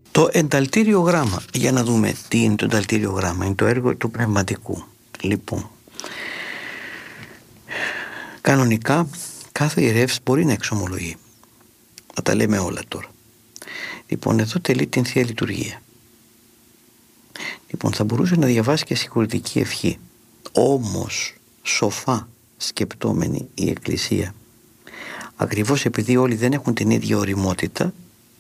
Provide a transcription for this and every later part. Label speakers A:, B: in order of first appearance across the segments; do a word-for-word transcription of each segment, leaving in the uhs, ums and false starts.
A: Το ενταλτήριο γράμμα, για να δούμε τι είναι το ενταλτήριο γράμμα, είναι το έργο του πνευματικού. Λοιπόν, κανονικά κάθε ιερεύς μπορεί να εξομολογεί. Να τα λέμε όλα τώρα. Λοιπόν, εδώ τελεί την Θεία Λειτουργία. Λοιπόν, θα μπορούσε να διαβάσει και συγχωρητική ευχή. Όμως, σοφά σκεπτόμενη η Εκκλησία, ακριβώς επειδή όλοι δεν έχουν την ίδια οριμότητα,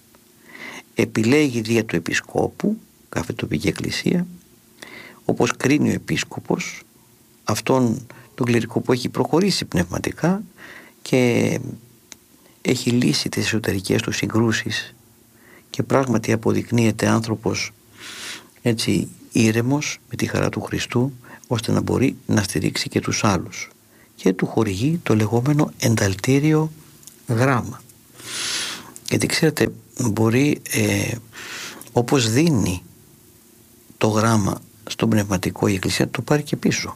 A: επιλέγει δια του Επισκόπου, κάθε τοπική εκκλησία, όπως κρίνει ο Επίσκοπος, αυτόν τον κληρικό που έχει προχωρήσει πνευματικά και έχει λύσει τις εσωτερικές του συγκρούσεις και πράγματι αποδεικνύεται άνθρωπος έτσι ήρεμος με τη χαρά του Χριστού, ώστε να μπορεί να στηρίξει και τους άλλους, και του χορηγεί το λεγόμενο ενταλτήριο γράμμα. Γιατί ξέρετε, μπορεί ε, όπως δίνει το γράμμα στον πνευματικό η Εκκλησία, το πάρει και πίσω.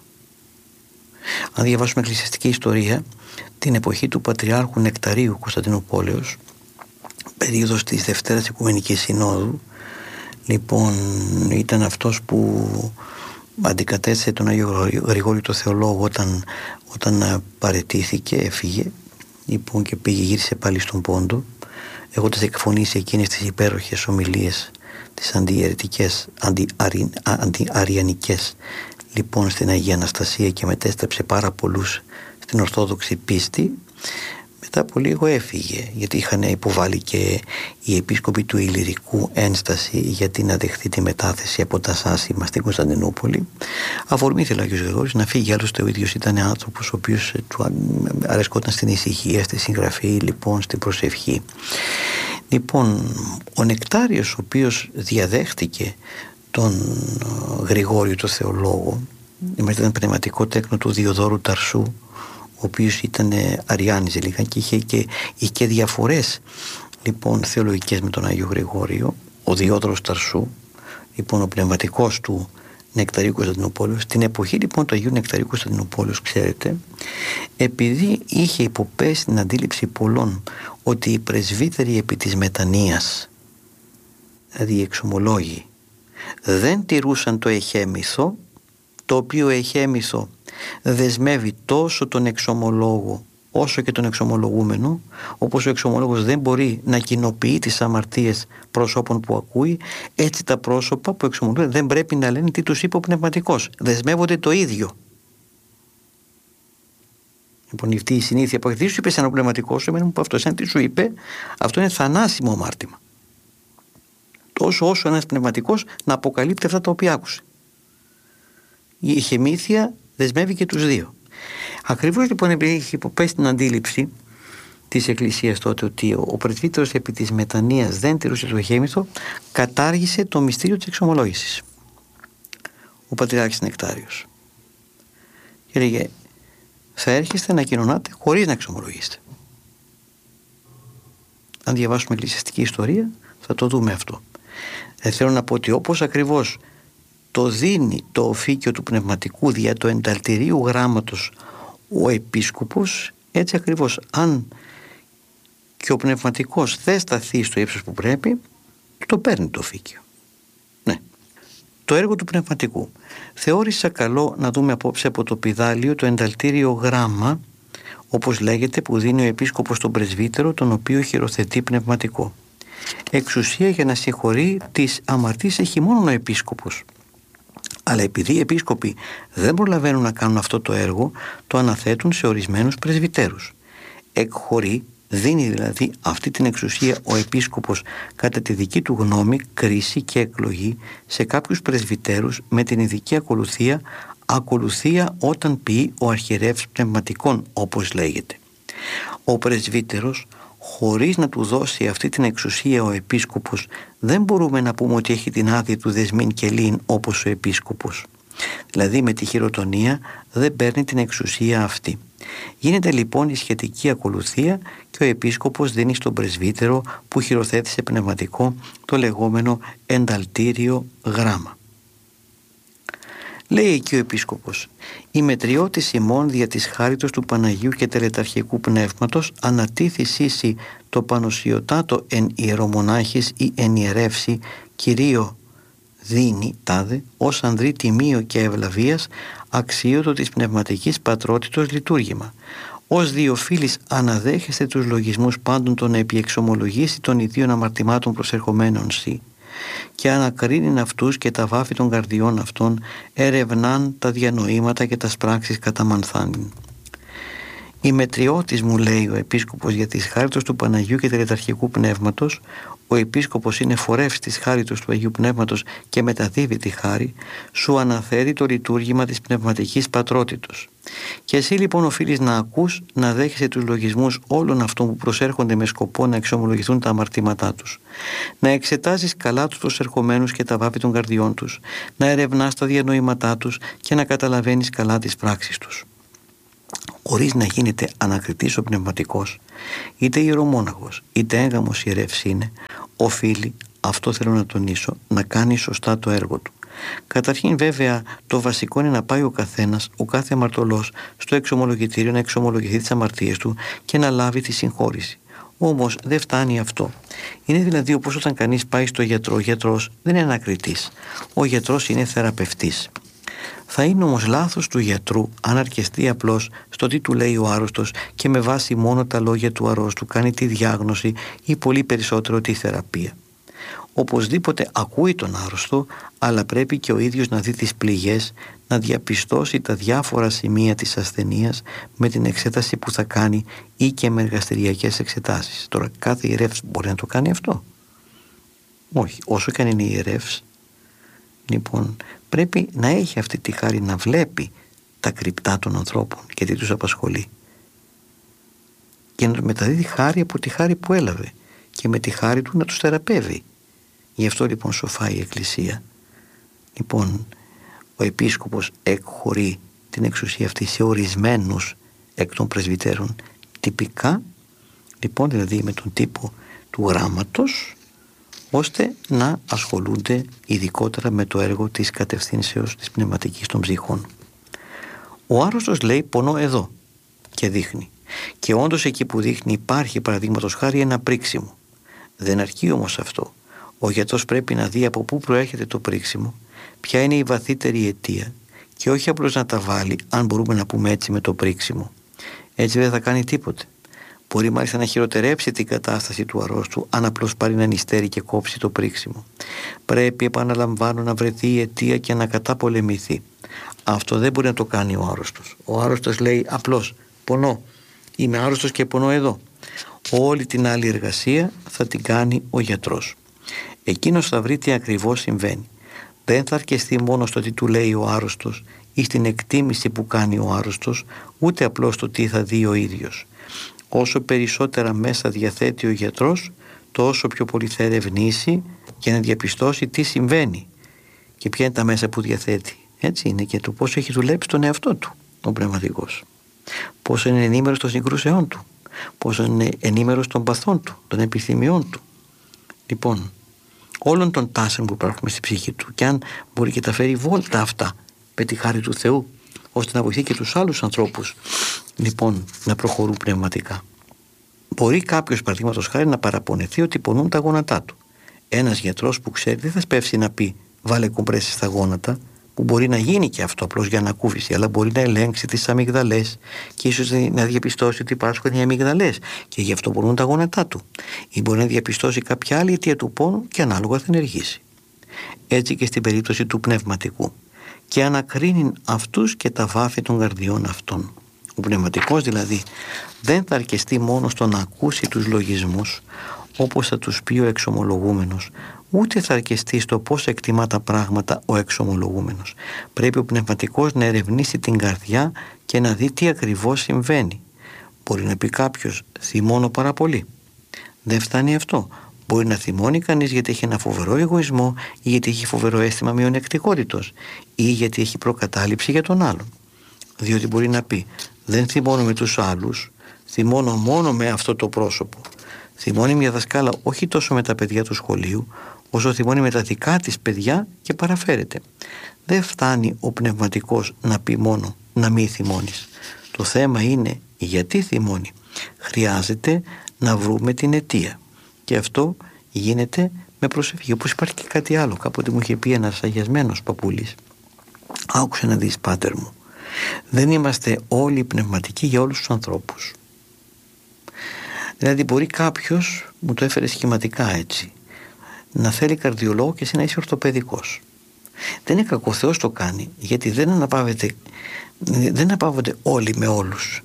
A: Αν διαβάσουμε εκκλησιαστική ιστορία, την εποχή του Πατριάρχου Νεκταρίου Κωνσταντινούπολεως, περίοδος της Δευτέρας Οικουμενικής Συνόδου, λοιπόν ήταν αυτός που αντικατέστησε τον Άγιο Γρηγόριο το Θεολόγο όταν, όταν παραιτήθηκε, έφυγε, λοιπόν, και πήγε, γύρισε πάλι στον Πόντο, έχοντας εκφωνήσει εκείνες τις υπέροχες ομιλίες, τις αντιαιρετικές, αντιαριανικές, λοιπόν, στην Αγία Αναστασία, και μετέστρεψε πάρα πολλούς στην Ορθόδοξη πίστη. Μετά από λίγο έφυγε, γιατί είχαν υποβάλει και οι επίσκοποι του Ηλυρικού ένσταση για να δεχθεί τη μετάθεση από τα Σάσιμα στην Κωνσταντινούπολη. Αφορμή ήθελε ο Άγιος Γρηγόριος να φύγει, άλλωστε ο ίδιος ήταν άνθρωπος ο οποίος του αρεσκόταν στην ησυχία, στη συγγραφή, λοιπόν, στην προσευχή. Λοιπόν, ο Νεκτάριος, ο οποίος διαδέχτηκε τον Γρηγόριο το Θεολόγο, ήταν πνευματικό τέκνο του Διοδόρου Ταρσού, ο οποίος ήταν αριάνιζε λίγα και είχε και, είχε και διαφορές, λοιπόν, θεολογικές με τον Άγιο Γρηγόριο. Ο Διόδωρος Ταρσού, λοιπόν, ο πνευματικός του Νεκταρίου Κωνσταντινούπολεως, την εποχή, λοιπόν, του Αγίου Νεκταρίου Κωνσταντινούπολεως, ξέρετε, επειδή είχε υποπέσει την αντίληψη πολλών ότι οι πρεσβύτεροι επί της μετανοίας, δηλαδή οι εξομολόγοι, δεν τηρούσαν το εχέμηθο, το οποίο εχέμηθο δεσμεύει τόσο τον εξομολόγο όσο και τον εξομολογούμενο, όπως ο εξομολόγος δεν μπορεί να κοινοποιεί τις αμαρτίες προσώπων που ακούει, έτσι τα πρόσωπα που εξομολογούν δεν πρέπει να λένε τι τους είπε ο πνευματικός. Δεσμεύονται το ίδιο. Λοιπόν, αυτή η συνήθεια που τι σου είπε σαν ο πνευματικός σου, εμένα μου είπε αυτό, σαν τι σου είπε, αυτό είναι θανάσιμο αμάρτημα. Τόσο όσο ένας πνευματικός να αποκαλύπτει αυτά τα οποία άκουσε. Η εχεμήθεια δεσμεύει και τους δύο. Ακριβώς, λοιπόν, επειδή έχει υποπέσει την αντίληψη της Εκκλησίας τότε ότι ο πρεσβύτερος επί της μετανοίας δεν τηρούσε το εχέμηθο, κατάργησε το μυστήριο της εξομολόγησης ο Πατριάρχης Νεκτάριος και λέγε, θα έρχεστε να κοινωνάτε χωρίς να εξομολογήσετε. Αν διαβάσουμε εκκλησιαστική ιστορία θα το δούμε αυτό. Ε, θέλω να πω ότι όπως ακριβώς το δίνει το οφίκιο του πνευματικού δια το ενταλτηρίου γράμματος ο επίσκοπος, έτσι ακριβώς αν και ο πνευματικός δεν σταθεί στο ύψος που πρέπει, το παίρνει το οφίκιο. Ναι. Το έργο του πνευματικού. Θεώρησα καλό να δούμε απόψε από το πηδάλιο το ενταλτήριο γράμμα, όπως λέγεται, που δίνει ο επίσκοπος στον πρεσβύτερο, τον οποίο χειροθετεί πνευματικό. Εξουσία για να συγχωρεί τις αμαρτίες έχει μόνο ο επίσκοπος. Αλλά επειδή οι επίσκοποι δεν προλαβαίνουν να κάνουν αυτό το έργο, το αναθέτουν σε ορισμένους πρεσβυτέρους. Εκχωρεί, δίνει δηλαδή αυτή την εξουσία ο επίσκοπος κατά τη δική του γνώμη, κρίση και εκλογή σε κάποιους πρεσβυτέρους με την ειδική ακολουθία, ακολουθία όταν ποιεί ο αρχιερεύς πνευματικών, όπως λέγεται. Ο πρεσβύτερος, χωρίς να του δώσει αυτή την εξουσία ο επίσκοπος, δεν μπορούμε να πούμε ότι έχει την άδεια του δεσμήν και λύν όπως ο επίσκοπος. Δηλαδή με τη χειροτονία δεν παίρνει την εξουσία αυτή. Γίνεται λοιπόν η σχετική ακολουθία και ο επίσκοπος δίνει στον πρεσβύτερο που χειροθέτησε πνευματικό το λεγόμενο ενταλτήριο γράμμα. Λέει εκεί ο επίσκοπος, η μετριώτης ημών δια της χάριτος του Παναγίου και τελεταρχικού πνεύματος ανατήθησίση το πανοσιωτάτο εν ιερομονάχης ή εν ιερεύση κυρίω δίνει τάδε ως ανδρή τιμίο και ευλαβίας αξίωτο της πνευματικής πατρότητος λειτουργήμα. Ως διοφίλης αναδέχεστε τους λογισμούς πάντων των επιεξομολογήσει των ιδίων αμαρτημάτων προσερχομένων σοι και ανακρίνειν αυτούς και τα βάφη των καρδιών αυτών ερευνάν τα διανοήματα και τα πράξεις κατά μανθάνιν. «Η μετριώτης μου», λέει ο επίσκοπος, για της χάριτος του Παναγιού και τελεταρχικού πνεύματος. Ο επίσκοπος είναι φορεύς της χάριτος του Αγίου Πνεύματος και μεταδίδει τη χάρη, σου αναφέρει το λειτουργήμα της πνευματικής πατρότητος. Και εσύ λοιπόν οφείλεις να ακούς, να δέχεσαι τους λογισμούς όλων αυτών που προσέρχονται με σκοπό να εξομολογηθούν τα αμαρτήματά τους, να εξετάζεις καλά τους προσερχομένους και τα βάφη των καρδιών τους, να ερευνάς τα διανοήματά τους και να καταλαβαίνεις καλά τις πράξεις τους. Χωρίς να γίνεται ανακριτής ο πνευματικός, είτε ιερομόναχος είτε έγγαμος ιερεύς είναι, οφείλει, αυτό θέλω να τονίσω, να κάνει σωστά το έργο του. Καταρχήν βέβαια το βασικό είναι να πάει ο καθένας, ο κάθε αμαρτωλός, στο εξομολογητήριο να εξομολογηθεί τις αμαρτίες του και να λάβει τη συγχώρηση. Όμως δεν φτάνει αυτό. Είναι δηλαδή όπως όταν κανείς πάει στο γιατρό. Ο γιατρός δεν είναι ανακριτής. Ο γιατρός είναι θεραπευτής. Θα είναι όμως λάθος του γιατρού αν αρκεστεί απλώς στο τι του λέει ο άρρωστος και με βάση μόνο τα λόγια του αρρώστου κάνει τη διάγνωση ή πολύ περισσότερο τη θεραπεία. Οπωσδήποτε ακούει τον άρρωστο, αλλά πρέπει και ο ίδιος να δει τις πληγές, να διαπιστώσει τα διάφορα σημεία της ασθενείας με την εξέταση που θα κάνει ή και με εργαστηριακές εξετάσεις. Τώρα κάθε ιερεύς μπορεί να το κάνει αυτό? Όχι, όσο και αν είναι ιερεύς. Λοιπόν, πρέπει να έχει αυτή τη χάρη να βλέπει τα κρυπτά των ανθρώπων και τι τους απασχολεί και να μεταδίδει χάρη από τη χάρη που έλαβε και με τη χάρη του να τους θεραπεύει. Γι' αυτό λοιπόν σοφά η Εκκλησία. Λοιπόν, ο επίσκοπος εκχωρεί την εξουσία αυτή σε ορισμένους εκ των πρεσβυτέρων τυπικά, λοιπόν δηλαδή με τον τύπο του γράμματος, ώστε να ασχολούνται ειδικότερα με το έργο της κατευθύνσεως της πνευματικής των ψυχών. Ο άρρωστος λέει πονώ εδώ και δείχνει. Και όντως εκεί που δείχνει υπάρχει παραδείγματος χάρη ένα πρίξιμο. Δεν αρκεί όμως αυτό. Ο γιατρός πρέπει να δει από πού προέρχεται το πρίξιμο, ποια είναι η βαθύτερη αιτία και όχι απλώς να τα βάλει, αν μπορούμε να πούμε έτσι, με το πρίξιμο. Έτσι δεν θα κάνει τίποτε. Μπορεί μάλιστα να χειροτερέψει την κατάσταση του αρρώστου αν απλώς πάρει ένα νηστέρι και κόψει το πρίξιμο. Πρέπει, επαναλαμβάνω, να βρεθεί η αιτία και να καταπολεμηθεί. Αυτό δεν μπορεί να το κάνει ο άρρωστος. Ο άρρωστος λέει απλώς πονώ, είμαι άρρωστος και πονώ εδώ. Όλη την άλλη εργασία θα την κάνει ο γιατρός. Εκείνος θα βρει τι ακριβώς συμβαίνει. Δεν θα αρκεστεί μόνο στο τι του λέει ο άρρωστος ή στην εκτίμηση που κάνει ο άρρωστος, ούτε απλώς το τι θα δει ο ίδιος. Όσο περισσότερα μέσα διαθέτει ο γιατρός, τόσο πιο πολύ θα ερευνήσει και να διαπιστώσει τι συμβαίνει και ποια είναι τα μέσα που διαθέτει. Έτσι είναι, και το πώς έχει δουλέψει τον εαυτό του ο πνευματικός. Πόσο είναι ενήμερος των συγκρούσεών του, πόσο είναι ενήμερος των παθών του, των επιθυμιών του. Λοιπόν, όλων των τάσεων που υπάρχουν στη ψυχή του, και αν μπορεί και τα φέρει βόλτα αυτά με τη χάρη του Θεού, ώστε να βοηθεί και τους άλλους ανθρώπους λοιπόν να προχωρούν πνευματικά. Μπορεί κάποιος, παραδείγματος χάρη, να παραπονεθεί ότι πονούν τα γόνατά του. Ένας γιατρός που ξέρει δεν θα σπεύσει να πει βάλε κομπρέσεις στα γόνατα, που μπορεί να γίνει και αυτό απλώς για ανακούφιση, αλλά μπορεί να ελέγξει τις αμυγδαλές και ίσως να διαπιστώσει ότι υπάρχουν οι αμυγδαλές και γι' αυτό πονούν τα γόνατά του, ή μπορεί να διαπιστώσει κάποια άλλη αιτία του πόνου και ανάλογα θα ενεργήσει. Έτσι και στην περίπτωση του πνευματικού. Και ανακρίνει αυτούς και τα βάφη των καρδιών αυτών. Ο πνευματικός δηλαδή δεν θα αρκεστεί μόνο στο να ακούσει τους λογισμούς όπως θα τους πει ο εξομολογούμενος, ούτε θα αρκεστεί στο πώς εκτιμά τα πράγματα ο εξομολογούμενος. Πρέπει ο πνευματικός να ερευνήσει την καρδιά και να δει τι ακριβώς συμβαίνει. Μπορεί να πει κάποιος θυμώνω πάρα πολύ. Δεν φτάνει αυτό. Μπορεί να θυμώνει κανείς γιατί έχει ένα φοβερό εγωισμό ή γιατί έχει φοβερό αίσθημα μειονεκτικότητος ή γιατί έχει προκατάληψη για τον άλλον. Διότι μπορεί να πει δεν θυμώνω με τους άλλους, θυμώνω μόνο με αυτό το πρόσωπο. Θυμώνει μια δασκάλα όχι τόσο με τα παιδιά του σχολείου, όσο θυμώνει με τα δικά της παιδιά και παραφέρεται. Δεν φτάνει ο πνευματικός να πει μόνο να μην θυμώνεις. Το θέμα είναι γιατί θυμώνει. Χρειάζεται να βρούμε την αιτία. Και αυτό γίνεται με προσευχή. Όπως υπάρχει και κάτι άλλο. Κάποτε μου είχε πει ένας αγιασμένος παππούλης, άκουσε να δεις, πάτερ μου, δεν είμαστε όλοι πνευματικοί για όλους τους ανθρώπους. Δηλαδή μπορεί κάποιος, μου το έφερε σχηματικά έτσι, να θέλει καρδιολόγο και εσύ να είσαι ορθοπαιδικός. Δεν είναι κακό, ο Θεός το κάνει, γιατί δεν αναπαύεται, δεν αναπαύονται όλοι με όλους.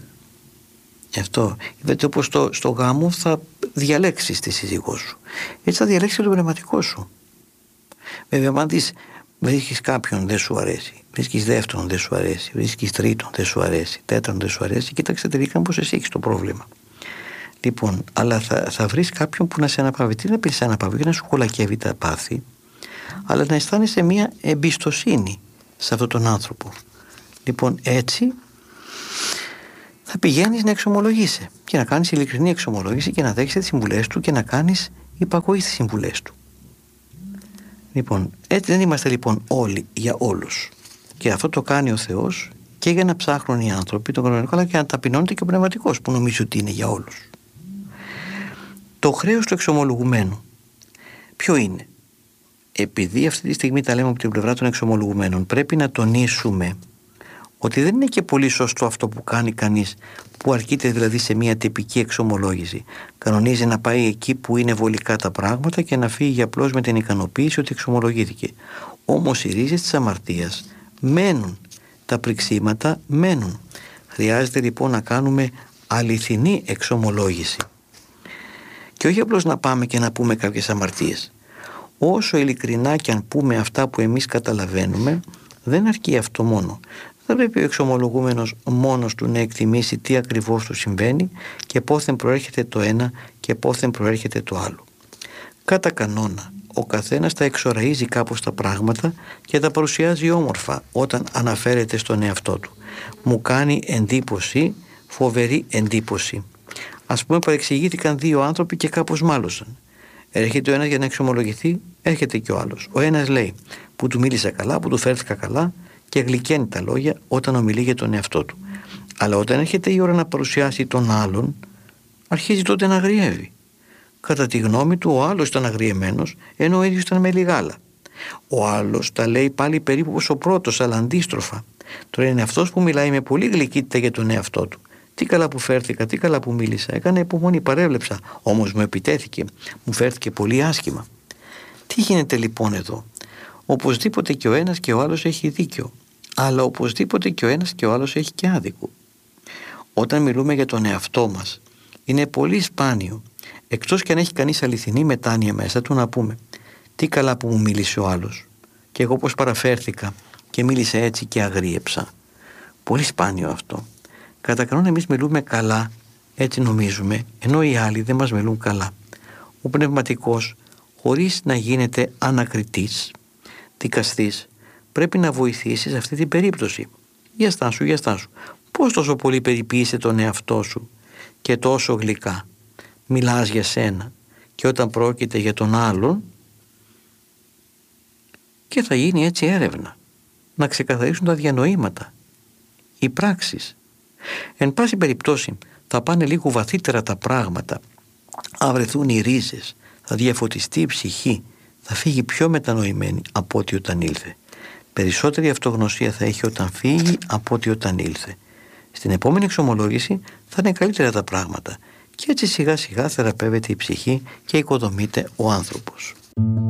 A: Γι' αυτό, είδατε, όπως στο, στο γάμο θα διαλέξεις τη σύζυγό σου, έτσι θα διαλέξεις το πνευματικό σου. Βέβαια, αν δεις, βρίσκεις κάποιον δεν σου αρέσει, βρίσκεις δεύτερον δεν σου αρέσει, βρίσκεις τρίτον δεν σου αρέσει, τέταρτον δεν σου αρέσει, κοίταξε τελικά πως εσύ έχεις το πρόβλημα. Λοιπόν, αλλά θα, θα βρεις κάποιον που να σε αναπαύει. Τι να πει σε αναπαύει, για να σου κολακεύει τα πάθη, αλλά να αισθάνεσαι μια εμπιστοσύνη σε αυτόν τον άνθρωπο. Λοιπόν, έτσι θα πηγαίνεις να εξομολογείσαι και να κάνεις ειλικρινή εξομολόγηση και να δέχεσαι τις συμβουλές του και να κάνεις υπακοή στις συμβουλές του. Λοιπόν, έτσι δεν είμαστε λοιπόν όλοι για όλους. Και αυτό το κάνει ο Θεός και για να ψάχνουν οι άνθρωποι τον κανονικό, αλλά και να ταπεινώνεται και ο πνευματικός που νομίζει ότι είναι για όλους. Το χρέος του εξομολογουμένου ποιο είναι? Επειδή αυτή τη στιγμή τα λέμε από την πλευρά των εξομολογουμένων, πρέπει να τονίσουμε ότι δεν είναι και πολύ σωστό αυτό που κάνει κανείς, που αρκείται δηλαδή σε μια τυπική εξομολόγηση. Κανονίζει να πάει εκεί που είναι βολικά τα πράγματα και να φύγει απλώς με την ικανοποίηση ότι εξομολογήθηκε. Όμως οι ρίζες της αμαρτίας μένουν, τα πριξίματα μένουν. Χρειάζεται λοιπόν να κάνουμε αληθινή εξομολόγηση. Και όχι απλώς να πάμε και να πούμε κάποιες αμαρτίες. Όσο ειλικρινά και αν πούμε αυτά που εμείς καταλαβαίνουμε, δεν αρκεί αυτό μόνο. Θα πρέπει ο εξομολογούμενος μόνος του να εκτιμήσει τι ακριβώς του συμβαίνει και πόθεν προέρχεται το ένα και πόθεν προέρχεται το άλλο. Κατά κανόνα, ο καθένας τα εξοραίζει κάπως τα πράγματα και τα παρουσιάζει όμορφα όταν αναφέρεται στον εαυτό του. Μου κάνει εντύπωση, φοβερή εντύπωση. Ας πούμε, παρεξηγήθηκαν δύο άνθρωποι και κάπως μάλωσαν. Έρχεται ο ένας για να εξομολογηθεί, έρχεται και ο άλλος. Ο ένας λέει που του μίλησα καλά, που του φέρθηκα καλά και γλυκαίνει τα λόγια όταν ομιλεί για τον εαυτό του. Αλλά όταν έρχεται η ώρα να παρουσιάσει τον άλλον, αρχίζει τότε να αγριεύει. Κατά τη γνώμη του, ο άλλος ήταν αγριεμένος, ενώ ο ίδιος ήταν με λιγάλα. Ο άλλος τα λέει πάλι περίπου όπως ο πρώτος, αλλά αντίστροφα. Τώρα είναι αυτός που μιλάει με πολύ γλυκύτητα για τον εαυτό του. Τι καλά που φέρθηκα, τι καλά που μίλησα. Έκανε υπομονή, παρέβλεψα. Όμως μου επιτέθηκε, μου φέρθηκε πολύ άσχημα. Τι γίνεται λοιπόν εδώ? Οπωσδήποτε και ο ένας και ο άλλος έχει δίκιο, αλλά οπωσδήποτε και ο ένας και ο άλλος έχει και άδικο. Όταν μιλούμε για τον εαυτό μας, είναι πολύ σπάνιο, εκτός και αν έχει κανείς αληθινή μετάνοια μέσα του, να πούμε τι καλά που μου μίλησε ο άλλος και εγώ πως παραφέρθηκα και μίλησε έτσι και αγρίεψα. Πολύ σπάνιο αυτό. Κατά κανόνα εμείς μιλούμε καλά, έτσι νομίζουμε, ενώ οι άλλοι δεν μας μιλούν καλά. Ο πνευματικός, χωρίς να γίνεται ανακριτής, δικαστής, πρέπει να βοηθήσει σε αυτή την περίπτωση. Για στάσου, για στάσου. Πώς τόσο πολύ περιποίησε τον εαυτό σου και τόσο γλυκά μιλάς για σένα και όταν πρόκειται για τον άλλον, και θα γίνει έτσι έρευνα, να ξεκαθαρίσουν τα διανοήματα, οι πράξεις. Εν πάση περιπτώσει θα πάνε λίγο βαθύτερα τα πράγματα, θα βρεθούν οι ρίζες, θα διαφωτιστεί η ψυχή, θα φύγει πιο μετανοημένη από ό,τι όταν ήλθε. Περισσότερη αυτογνωσία θα έχει όταν φύγει από ό,τι όταν ήλθε. Στην επόμενη εξομολόγηση θα είναι καλύτερα τα πράγματα και έτσι σιγά σιγά θεραπεύεται η ψυχή και οικοδομείται ο άνθρωπος.